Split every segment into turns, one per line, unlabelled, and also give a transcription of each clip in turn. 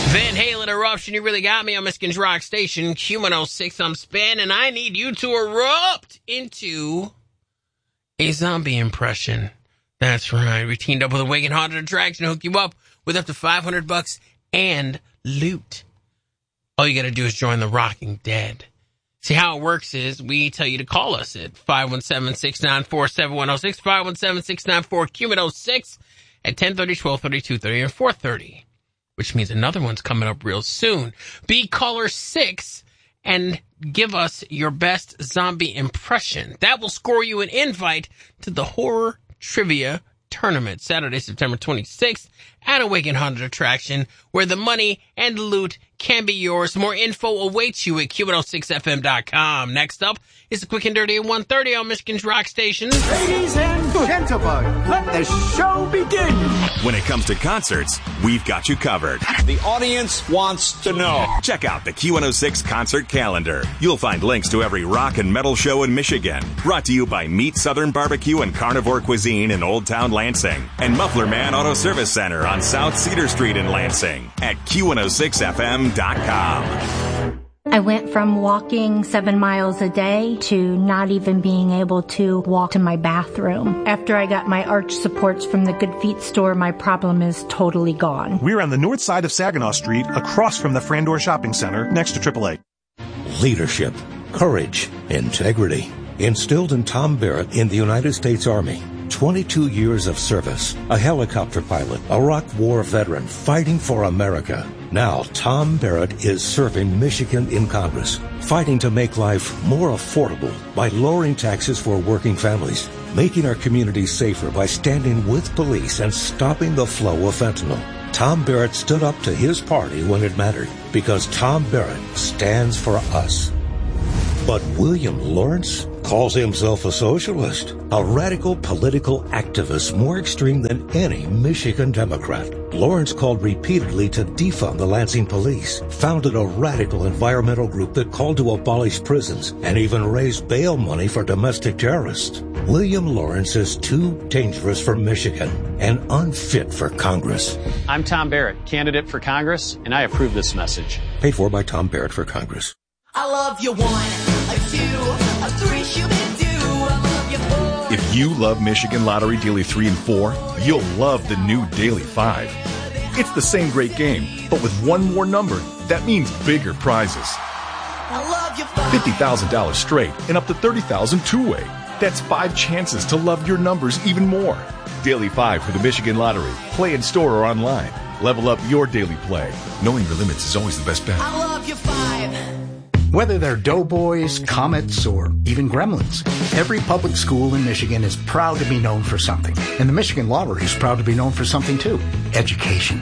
Van Halen Eruption, you really got me on Michigan's Rock Station, Q106. I'm Span, and I need you to erupt into a zombie impression. That's right. We teamed up with Awakened Haunted Attraction to hook you up with up to $500 and loot. All you got to do is join the Rocking Dead. See, how it works is we tell you to call us at 517-694-7106, 517-694-Q106 at 10:30, 12:30, 2:30, and 4:30. Which means another one's coming up real soon. Be caller 6 and give us your best zombie impression. That will score you an invite to the Horror Trivia Tournament, Saturday, September 26th at Awakened Haunted Attraction, where the money and the loot can be yours. More info awaits you at Q106FM.com. Next up is the Quick and Dirty at 1:30 on Michigan's Rock Station.
Ladies and gentlemen, let the show begin.
When it comes to concerts, we've got you covered.
The audience wants to know.
Check out the Q106 concert calendar. You'll find links to every rock and metal show in Michigan. Brought to you by Meat Southern Barbecue and Carnivore Cuisine in Old Town Lansing. And Muffler Man Auto Service Center on South Cedar Street in Lansing at Q106FM.com.
I went from walking 7 miles a day to not even being able to walk to my bathroom. After I got my arch supports from the Good Feet store, my problem is totally gone.
We're on the north side of Saginaw Street, across from the Frandor Shopping Center, next to AAA.
Leadership, courage, integrity, instilled in Tom Barrett in the United States Army. 22 years of service, a helicopter pilot, a Iraq War veteran fighting for America. Now, Tom Barrett is serving Michigan in Congress, fighting to make life more affordable by lowering taxes for working families, making our communities safer by standing with police and stopping the flow of fentanyl. Tom Barrett stood up to his party when it mattered, because Tom Barrett stands for us. But William Lawrence calls himself a socialist, a radical political activist more extreme than any Michigan Democrat. Lawrence called repeatedly to defund the Lansing police, founded a radical environmental group that called to abolish prisons, and even raised bail money for domestic terrorists. William Lawrence is too dangerous for Michigan and unfit for Congress.
I'm Tom Barrett, candidate for Congress, and I approve this message.
Paid for by Tom Barrett for Congress.
I love you 1, a 2, a 3, shoo-be-doo. I love you 4.
If you love Michigan Lottery Daily 3 and 4, you'll love the new Daily 5. It's the same great game, but with one more number, that means bigger prizes.
I love you 5.
$50,000 straight and up to $30,000 two-way. That's 5 chances to love your numbers even more. Daily 5 for the Michigan Lottery. Play in store or online. Level up your daily play. Knowing your limits is always the best bet.
I love you 5.
Whether they're doughboys, comets, or even gremlins, every public school in Michigan is proud to be known for something. And the Michigan Lottery is proud to be known for something too: education.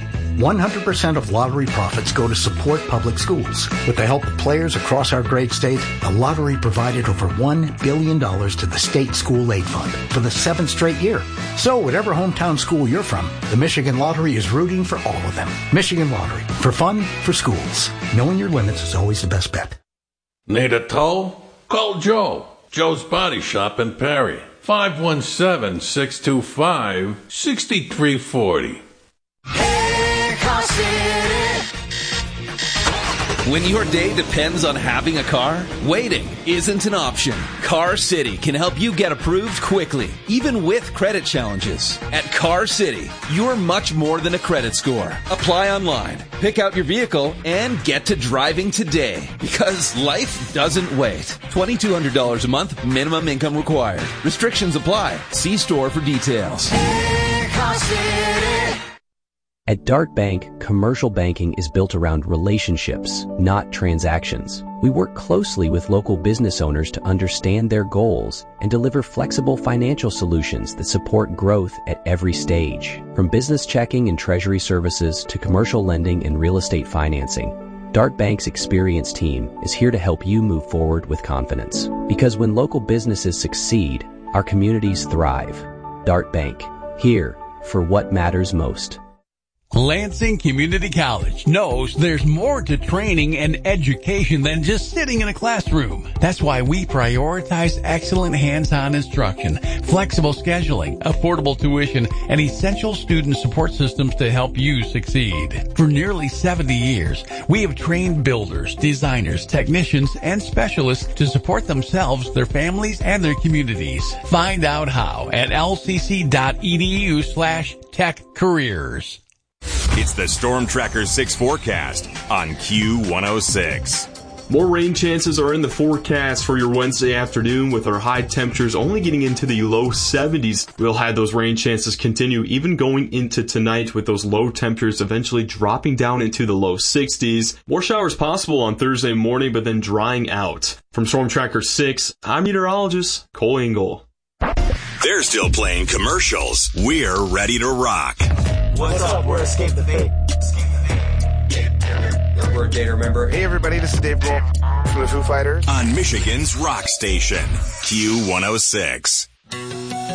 100% of lottery profits go to support public schools. With the help of players across our great state, the lottery provided over $1 billion to the State School Aid Fund for the 7th straight year. So whatever hometown school you're from, the Michigan Lottery is rooting for all of them. Michigan Lottery. For fun, for schools. Knowing your limits is always the best bet.
Need a tow? Call Joe. Joe's Body Shop in Perry. 517-625-6340.
Hey, Car City.
When your day depends on having a car, waiting isn't an option. Car City can help you get approved quickly, even with credit challenges. At Car City, you're much more than a credit score. Apply online, pick out your vehicle, and get to driving today. Because life doesn't wait. $2,200 a month, minimum income required. Restrictions apply. See store for details.
Hey, Car City.
At Dart Bank, commercial banking is built around relationships, not transactions. We work closely with local business owners to understand their goals and deliver flexible financial solutions that support growth at every stage. From business checking and treasury services to commercial lending and real estate financing, Dart Bank's experienced team is here to help you move forward with confidence. Because when local businesses succeed, our communities thrive. Dart Bank, here for what matters most.
Lansing Community College knows there's more to training and education than just sitting in a classroom. That's why we prioritize excellent hands-on instruction, flexible scheduling, affordable tuition, and essential student support systems to help you succeed. For nearly 70 years, we have trained builders, designers, technicians, and specialists to support themselves, their families, and their communities. Find out how at lcc.edu/techcareers.
It's the Storm Tracker 6 forecast on Q106.
More rain chances are in the forecast for your Wednesday afternoon, with our high temperatures only getting into the low 70s. We'll have those rain chances continue even going into tonight, with those low temperatures eventually dropping down into the low 60s. More showers possible on Thursday morning, but then drying out. From Storm Tracker 6, I'm meteorologist Cole Engel.
They're still playing commercials. We're ready to rock.
What's up? We're Escape the Fate. We're a Gator member.
Hey everybody, this is Dave Grohl from the Foo Fighters.
On Michigan's rock station, Q106.